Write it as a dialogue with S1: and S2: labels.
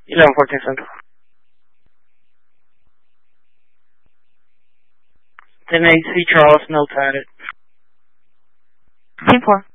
S1: 11-14 Central. 10-8 C Charles, notes added.
S2: 10-4.